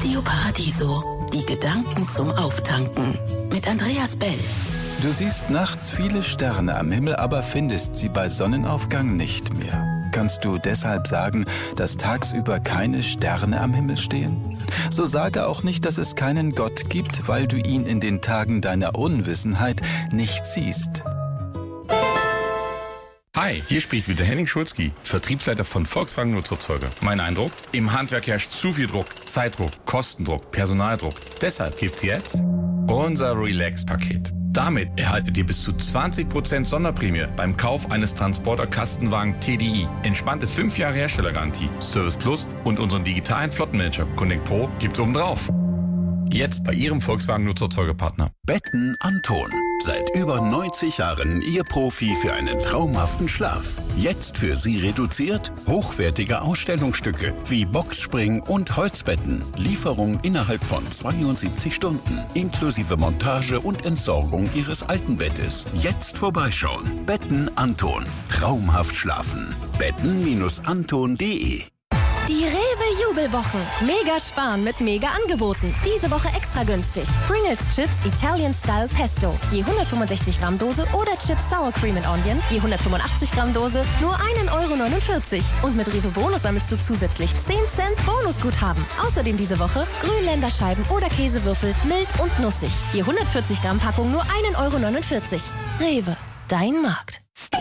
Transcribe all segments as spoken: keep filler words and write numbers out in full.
Radio Paradiso. Die Gedanken zum Auftanken. Mit Andreas Bell. Du siehst nachts viele Sterne am Himmel, aber findest sie bei Sonnenaufgang nicht mehr. Kannst du deshalb sagen, dass tagsüber keine Sterne am Himmel stehen? So sage auch nicht, dass es keinen Gott gibt, weil du ihn in den Tagen deiner Unwissenheit nicht siehst. Hi, hier spricht wieder Henning Schulzki, Vertriebsleiter von Volkswagen Nutzerzeuger. Mein Eindruck? Im Handwerk herrscht zu viel Druck, Zeitdruck, Kostendruck, Personaldruck. Deshalb gibt's jetzt unser Relax-Paket. Damit erhaltet ihr bis zu zwanzig Prozent Sonderprämie beim Kauf eines Transporter-Kastenwagen T D I. Entspannte fünf Jahre Herstellergarantie, Service Plus und unseren digitalen Flottenmanager Connect Pro gibt's obendrauf. Jetzt bei Ihrem Volkswagen Nutzerzeugerpartner. Betten Anton. Seit über neunzig Jahren Ihr Profi für einen traumhaften Schlaf. Jetzt für Sie reduziert hochwertige Ausstellungsstücke wie Boxspring und Holzbetten. Lieferung innerhalb von zweiundsiebzig Stunden. Inklusive Montage und Entsorgung Ihres alten Bettes. Jetzt vorbeischauen. Betten Anton. Traumhaft schlafen. betten Anton punkt de. Die Rewe-Jubelwochen. Mega sparen mit Mega-Angeboten. Diese Woche extra günstig. Pringles Chips Italian Style Pesto. Je hundertfünfundsechzig Gramm Dose oder Chips Sour Cream and Onion. Je hundertfünfundachtzig Gramm Dose nur ein Euro neunundvierzig. Und mit Rewe Bonus sammelst du zusätzlich zehn Cent Bonusguthaben. Außerdem diese Woche Grünländerscheiben oder Käsewürfel mild und nussig. Je hundertvierzig Gramm Packung nur ein Euro neunundvierzig. Rewe, dein Markt.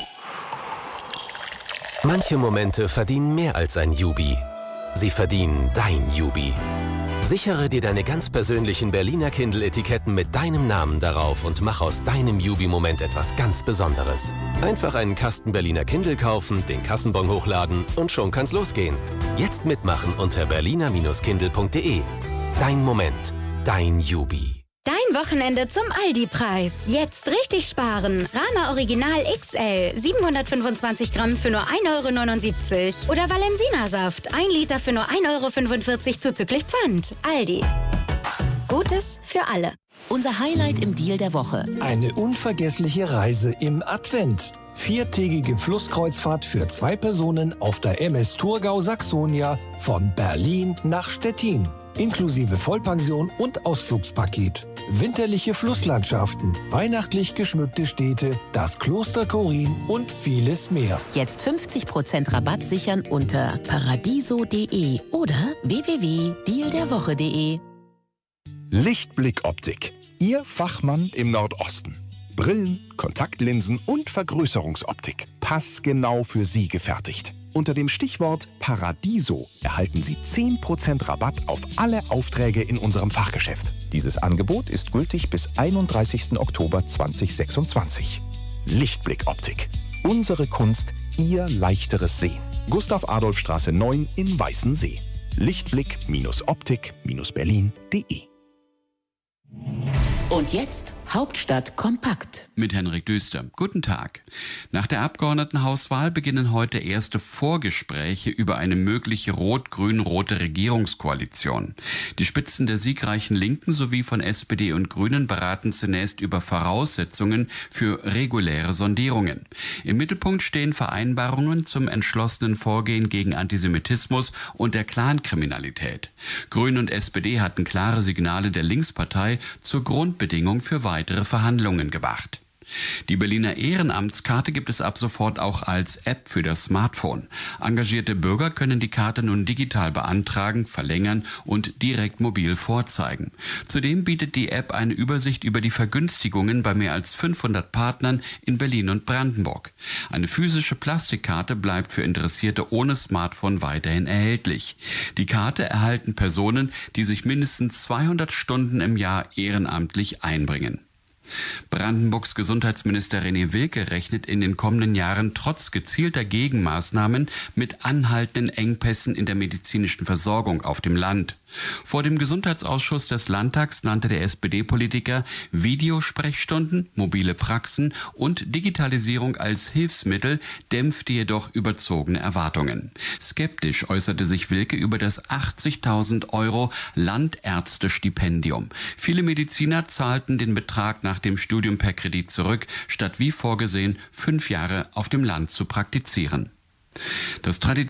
Manche Momente verdienen mehr als ein Jubi. Sie verdienen dein Jubi. Sichere dir deine ganz persönlichen Berliner Kindle-Etiketten mit deinem Namen darauf und mach aus deinem Jubi-Moment etwas ganz Besonderes. Einfach einen Kasten Berliner Kindle kaufen, den Kassenbon hochladen und schon kann's losgehen. Jetzt mitmachen unter berliner Kindle punkt de. Dein Moment, dein Jubi. Dein Wochenende zum Aldi-Preis. Jetzt richtig sparen. Rama Original X L, siebenhundertfünfundzwanzig Gramm für nur ein Euro neunundsiebzig. Oder Valensina-Saft, ein Liter für nur ein Euro fünfundvierzig zuzüglich Pfand. Aldi. Gutes für alle. Unser Highlight im Deal der Woche. Eine unvergessliche Reise im Advent. Viertägige Flusskreuzfahrt für zwei Personen auf der M S Thurgau Saxonia von Berlin nach Stettin. Inklusive Vollpension und Ausflugspaket. Winterliche Flusslandschaften, weihnachtlich geschmückte Städte, das Kloster Korin und vieles mehr. Jetzt fünfzig Prozent Rabatt sichern unter paradiso punkt de oder w w w punkt deal der woche punkt de. Lichtblick Optik. Ihr Fachmann im Nordosten. Brillen, Kontaktlinsen und Vergrößerungsoptik. Passgenau für Sie gefertigt. Unter dem Stichwort Paradiso erhalten Sie zehn Prozent Rabatt auf alle Aufträge in unserem Fachgeschäft. Dieses Angebot ist gültig bis einunddreißigsten Oktober zweitausendsechsundzwanzig. Lichtblick Optik. Unsere Kunst, Ihr leichteres Sehen. Gustav-Adolf-Straße neun in Weißensee. Lichtblick Optik Berlin punkt de. Und jetzt Hauptstadt kompakt. Mit Henrik Düster. Guten Tag. Nach der Abgeordnetenhauswahl beginnen heute erste Vorgespräche über eine mögliche rot-grün-rote Regierungskoalition. Die Spitzen der siegreichen Linken sowie von S P D und Grünen beraten zunächst über Voraussetzungen für reguläre Sondierungen. Im Mittelpunkt stehen Vereinbarungen zum entschlossenen Vorgehen gegen Antisemitismus und der Clankriminalität. Grüne und S P D hatten klare Signale der Linkspartei zur Grundbedingung für weitere Verhandlungen gemacht. Die Berliner Ehrenamtskarte gibt es ab sofort auch als App für das Smartphone. Engagierte Bürger können die Karte nun digital beantragen, verlängern und direkt mobil vorzeigen. Zudem bietet die App eine Übersicht über die Vergünstigungen bei mehr als fünfhundert Partnern in Berlin und Brandenburg. Eine physische Plastikkarte bleibt für Interessierte ohne Smartphone weiterhin erhältlich. Die Karte erhalten Personen, die sich mindestens zweihundert Stunden im Jahr ehrenamtlich einbringen. Brandenburgs Gesundheitsminister René Wilke rechnet in den kommenden Jahren trotz gezielter Gegenmaßnahmen mit anhaltenden Engpässen in der medizinischen Versorgung auf dem Land. Vor dem Gesundheitsausschuss des Landtags nannte der S P D-Politiker Videosprechstunden, mobile Praxen und Digitalisierung als Hilfsmittel, dämpfte jedoch überzogene Erwartungen. Skeptisch äußerte sich Wilke über das achtzigtausend Euro Landärztestipendium. Viele Mediziner zahlten den Betrag nach dem Studium per Kredit zurück, statt wie vorgesehen fünf Jahre auf dem Land zu praktizieren. Das Tradition